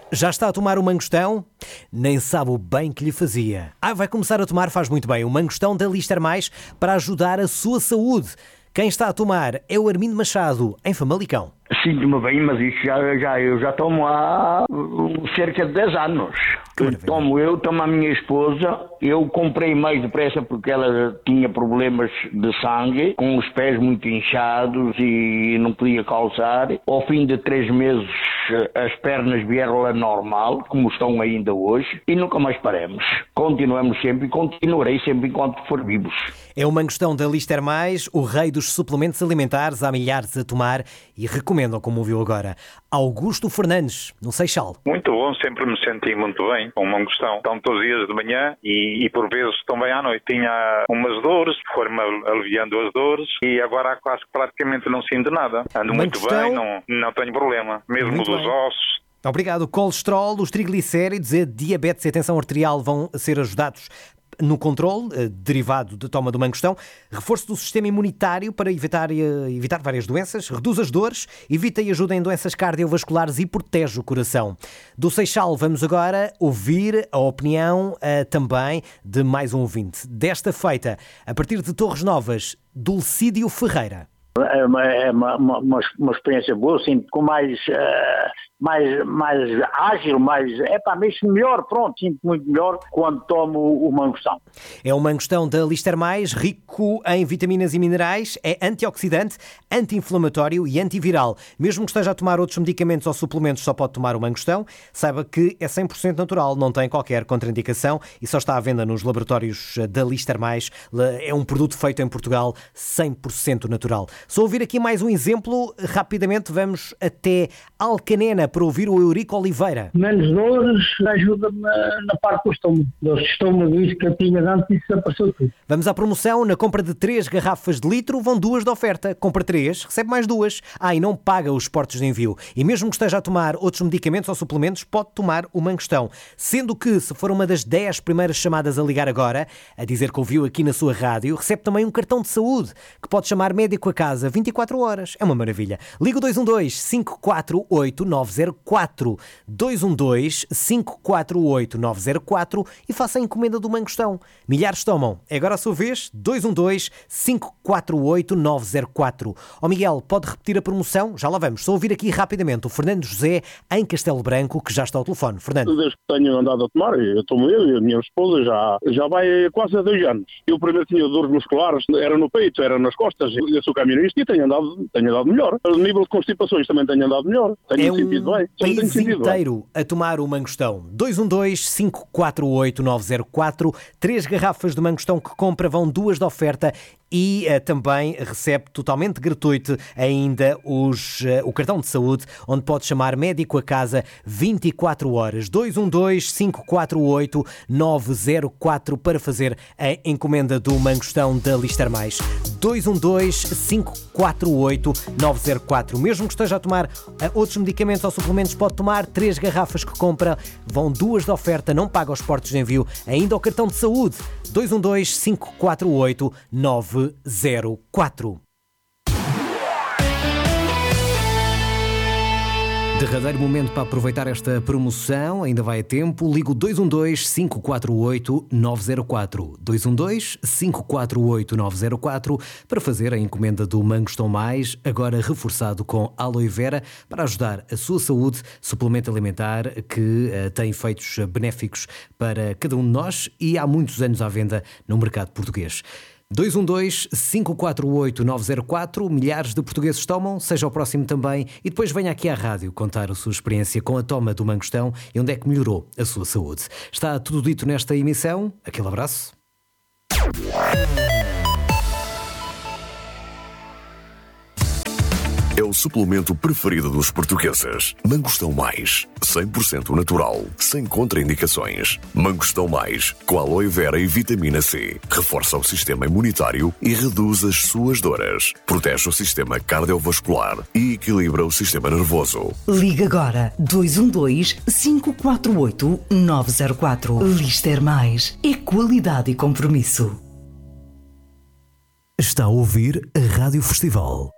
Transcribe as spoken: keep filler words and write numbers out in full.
Já está a tomar o Mangostão? Nem sabe o bem que lhe fazia. Ah, vai começar a tomar, faz muito bem, o Mangostão da Lister Mais para ajudar a sua saúde. Quem está a tomar é o Armindo Machado, em Famalicão. Sinto-me bem, mas isso já, já, eu já tomo há cerca de dez anos. Tomo eu, tomo a minha esposa. Eu comprei mais depressa porque ela tinha problemas de sangue, com os pés muito inchados e não podia calçar. Ao fim de três meses as pernas vieram a normal, como estão ainda hoje, e nunca mais paramos. Continuamos sempre e continuarei sempre enquanto for vivos. É o Mangostão da Lister Mais, o rei dos suplementos alimentares, há milhares a tomar e recomendam, como ouviu agora, Augusto Fernandes, no Seixal. Muito bom, sempre me senti muito bem com o Mangostão. Estão todos os dias de manhã e, e por vezes também à noite. Tinha umas dores, foram-me aliviando as dores e agora quase praticamente não sinto nada. Ando muito bem, não, não tenho problema, mesmo Muito dos bem. ossos. Obrigado. O colesterol, os triglicéridos, a diabetes e a tensão arterial vão ser ajudados no controle, eh, derivado de toma do Mangostão, reforço do sistema imunitário para evitar, eh, evitar várias doenças, reduz as dores, evita e ajuda em doenças cardiovasculares e protege o coração. Do Seixal vamos agora ouvir a opinião eh, também de mais um ouvinte. Desta feita, a partir de Torres Novas, Dulcídio Ferreira. É uma, é uma, uma, uma experiência boa, sinto com mais, uh, mais, mais ágil, mais, é pá, mesmo melhor, pronto, sinto muito melhor quando tomo o Mangostão. É o Mangostão da Lister Mais, rico em vitaminas e minerais, é antioxidante, anti-inflamatório e antiviral. Mesmo que esteja a tomar outros medicamentos ou suplementos, só pode tomar o Mangostão. Saiba que é cem por cento natural, não tem qualquer contraindicação e só está à venda nos laboratórios da Lister Mais. É um produto feito em Portugal, cem por cento natural. Só ouvir aqui mais um exemplo, rapidamente vamos até Alcanena para ouvir o Eurico Oliveira. Menos dores, ajuda-me na parte do estômago. Do estômago, isso que eu tinha antes, isso apareceu tudo. Vamos à promoção, na compra de três garrafas de litro vão duas de oferta. Compra três, recebe mais duas. Ah, e não paga os portos de envio. E mesmo que esteja a tomar outros medicamentos ou suplementos, pode tomar o Mangostão. Sendo que, se for uma das dez primeiras chamadas a ligar agora, a dizer que ouviu aqui na sua rádio, recebe também um cartão de saúde, que pode chamar médico a casa vinte e quatro horas. É uma maravilha. Liga o dois um dois, cinco quatro oito, nove zero quatro. dois um dois, cinco quatro oito, nove zero quatro e faça a encomenda do Mangostão. Milhares tomam. É agora a sua vez. dois um dois, cinco quatro oito, nove zero quatro. Ó Miguel, pode repetir a promoção? Já lá vamos. Só ouvir aqui rapidamente o Fernando José em Castelo Branco, que já está ao telefone. Fernando. Desde que tenho andado a tomar, eu tomo eu e a minha esposa já, já vai quase há dois anos. Eu primeiro tinha dores musculares, era no peito, era nas costas. Eu sou camionista e tenho andado, tenho andado melhor. O nível de constipações também tenho andado melhor. Tenho é sentido um bem. país tenho inteiro bem. a tomar o Mangostão. dois um dois, cinco quatro oito, nove zero quatro. Três garrafas de Mangostão que compra, vão duas de oferta e uh, também recebe totalmente gratuito ainda os, uh, o cartão de saúde, onde pode chamar médico a casa vinte e quatro horas. dois um dois, cinco quatro oito, nove zero quatro para fazer a encomenda do Mangostão da Lister Mais. dois um dois, cinco quatro oito, nove zero quatro. Mesmo que esteja a tomar uh, outros medicamentos ou suplementos, pode tomar três garrafas que compra, vão duas de oferta, não paga os portos de envio, ainda o cartão de saúde. dois um dois, cinco quatro oito, nove zero quatro. Derradeiro momento para aproveitar esta promoção, ainda vai a tempo. Ligo dois um dois, cinco quatro oito, nove zero quatro. dois um dois, cinco quatro oito, nove zero quatro para fazer a encomenda do Mangostão Mais, agora reforçado com aloe vera para ajudar a sua saúde, suplemento alimentar que uh, tem efeitos benéficos para cada um de nós e há muitos anos à venda no mercado português. dois um dois, cinco quatro oito, nove zero quatro. Milhares de portugueses tomam, seja o próximo também. E depois venha aqui à rádio contar a sua experiência com a toma do Mangostão e onde é que melhorou a sua saúde. Está tudo dito nesta emissão. Aquele abraço. É o suplemento preferido dos portugueses. Mangostão Mais, cem por cento natural, sem contraindicações. Mangostão Mais, com aloe vera e vitamina C. Reforça o sistema imunitário e reduz as suas dores. Protege o sistema cardiovascular e equilibra o sistema nervoso. Liga agora dois um dois, cinco quatro oito, nove zero quatro. Lister Mais. É qualidade e compromisso. Está a ouvir a Rádio Festival.